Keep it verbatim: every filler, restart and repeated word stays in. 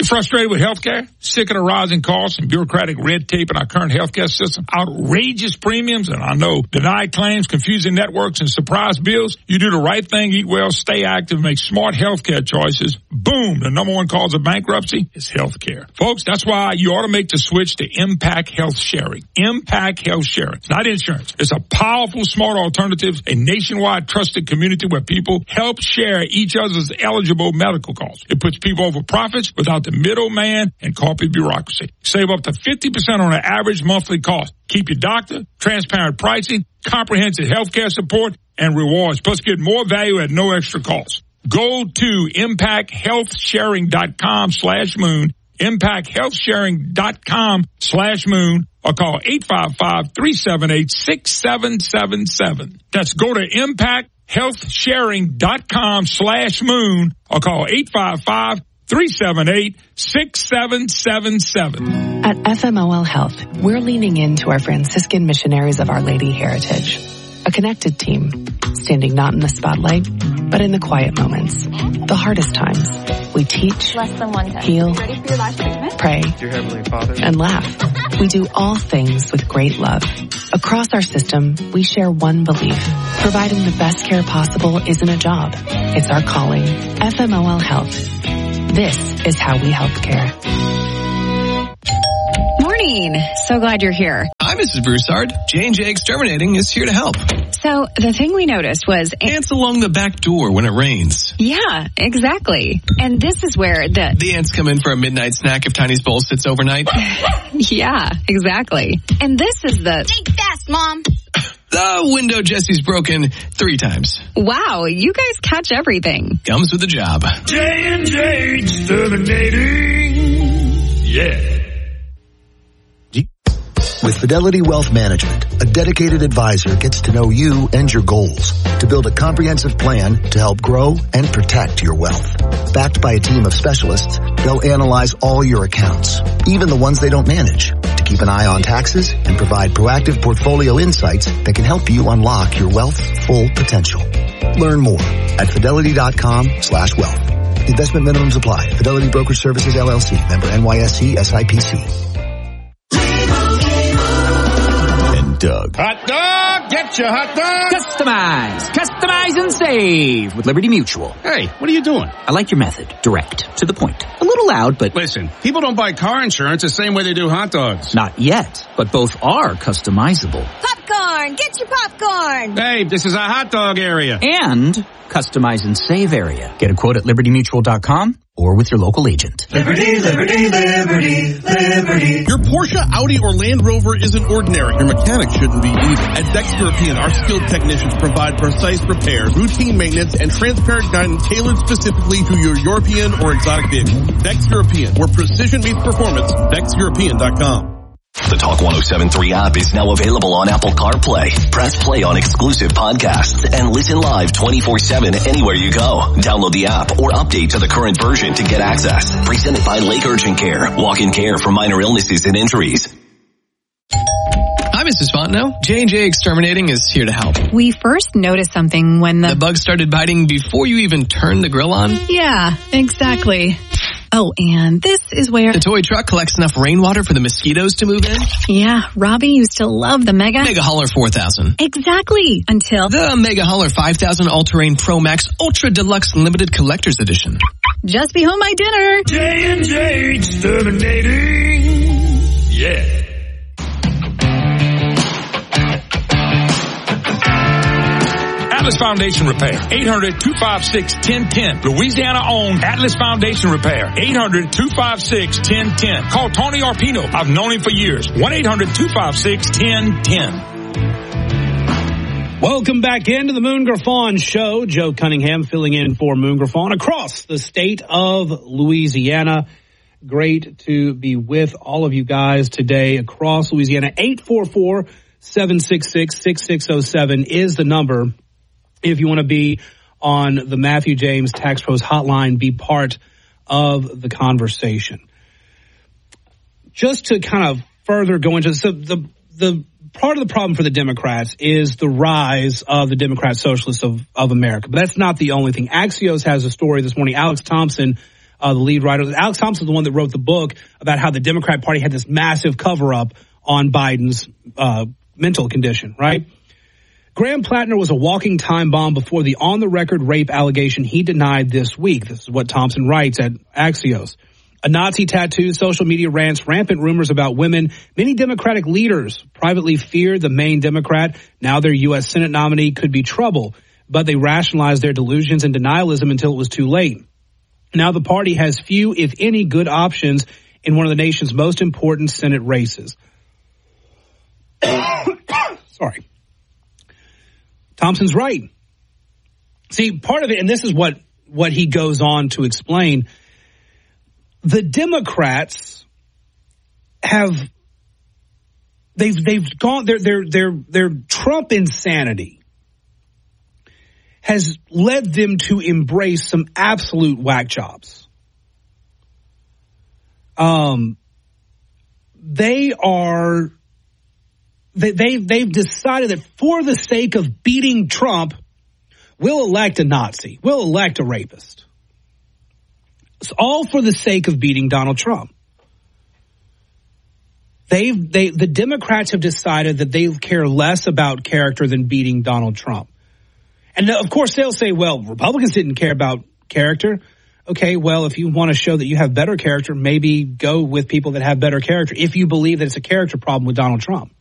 frustrated with healthcare? Sick of the rising costs and bureaucratic red tape in our current healthcare system? Outrageous premiums, and I know denied claims, confusing networks, and surprise bills? You do the right thing, eat well, stay active, make smart healthcare choices. Boom! The number one cause of bankruptcy is healthcare. Folks, that's why you ought to make the switch to Impact Health Sharing. Impact Health Sharing. It's not insurance. It's a powerful, smart alternative, a nationwide trusted community where people help share each other's eligible medical costs. It puts people over profits without the middleman and corporate bureaucracy. Save up to fifty percent on an average monthly cost. Keep your doctor, transparent pricing, comprehensive health care support, and rewards. Plus, get more value at no extra cost. Go to impacthealthsharing.com slash moon, impacthealthsharing.com slash moon, or call eight five five, three seven eight, six seven seven seven. That's go to impacthealthsharing.com slash moon, or call eight five five, three seven eight, six seven seven seven. At F M O L Health, we're leaning into our Franciscan missionaries of Our Lady heritage. A connected team, standing not in the spotlight, but in the quiet moments, the hardest times. We teach, Less than one time. heal, Ready for your last treatment? pray, Dear Heavenly Father, and laugh. We do all things with great love. Across our system, we share one belief. Providing the best care possible isn't a job. It's our calling. F M O L Health. This is how we help care. Morning. So glad you're here. Hi, Missus Broussard. J and J Exterminating is here to help. So the thing we noticed was Ants along the back door when it rains. Yeah, exactly. And this is where the The ants come in for a midnight snack if Tiny's bowl sits overnight. yeah, exactly. And this is the Think fast, Mom. The window Jesse's broken three times. wow, you guys catch everything. Comes with the job. J and J Exterminating. Yeah. With Fidelity Wealth Management, a dedicated advisor gets to know you and your goals to build a comprehensive plan to help grow and protect your wealth. Backed by a team of specialists, they'll analyze all your accounts, even the ones they don't manage, to keep an eye on taxes and provide proactive portfolio insights that can help you unlock your wealth's full potential. Learn more at fidelity.com slash wealth. Investment minimums apply. Fidelity Brokerage Services, L L C. Member N Y S E S I P C. Doug. Hot dog! Get your hot dog! Customize! Customize and save with Liberty Mutual. hey, what are you doing? I like your method. Direct. To the point. A little loud, but Listen, people don't buy car insurance the same way they do hot dogs. not yet. But both are customizable. Popcorn! Get your popcorn! Hey, this is a hot dog area. And customize and save area. Get a quote at liberty mutual dot com or with your local agent. Liberty, liberty, liberty, liberty. Your Porsche, Audi, or Land Rover isn't ordinary. Your mechanic shouldn't be either. At Dex European, our skilled technicians provide precise repairs, routine maintenance, and transparent guidance tailored specifically to your European or exotic vehicle. Dex European, where precision meets performance. dex european dot com. The Talk one oh seven point three app is now available on Apple CarPlay. Press play on exclusive podcasts and listen live twenty-four seven anywhere you go. Download the app or update to the current version to get access. Presented by Lake Urgent Care. Walk-in care for minor illnesses and injuries. Hi, Missus Fontenot. J and J Exterminating is here to help. We first noticed something when the... The bugs started biting before you even turned the grill on. Yeah, exactly. Oh, and this is where... The toy truck collects enough rainwater for the mosquitoes to move in. Yeah, Robbie used to love the Mega... Mega Hauler four thousand. Exactly, until... The Mega Hauler five thousand All-Terrain Pro Max Ultra Deluxe Limited Collector's Edition. Just be home by dinner. J and J Exterminating. Yeah. Atlas Foundation Repair. eight hundred, two five six, one oh one oh. Louisiana-owned Atlas Foundation Repair. eight hundred, two five six, one oh one oh. Call Tony Arpino. I've known him for years. one eight hundred, two five six, one oh one oh. Welcome back into the Moon Griffon Show. Joe Cunningham filling in for Moon Griffon across the state of Louisiana. Great to be with all of you guys today across Louisiana. eight four four, seven six six, six six zero seven is the number. If you want to be on the Matthew James Tax Pros hotline, be part of the conversation. Just to kind of further go into so the the part of the problem for the Democrats is the rise of the Democrat Socialists of, of America. But that's not the only thing. Axios has a story this morning. Alex Thompson uh, the lead writer. Alex Thompson is the one that wrote the book about how the Democrat Party had this massive cover-up on Biden's uh, mental condition, right? Graham Plattner was a walking time bomb before the on-the-record rape allegation he denied this week. This is what Thompson writes at Axios. A Nazi tattoo, social media rants, rampant rumors about women. Many Democratic leaders privately feared the main Democrat, now their U S Senate nominee, could be trouble, but they rationalized their delusions and denialism until it was too late. Now the party has few, if any, good options in one of the nation's most important Senate races. Sorry. Thompson's right. See, part of it, and this is what, what he goes on to explain, the Democrats have, they've, they've gone, their, their, their, their Trump insanity has led them to embrace some absolute whack jobs. Um, they are, They, they've, they've decided that for the sake of beating Trump, we'll elect a Nazi. We'll elect a rapist. It's all for the sake of beating Donald Trump. They've, they, the Democrats have decided that they care less about character than beating Donald Trump. And of course they'll say, well, Republicans didn't care about character. Okay, well, if you want to show that you have better character, maybe go with people that have better character if you believe that it's a character problem with Donald Trump.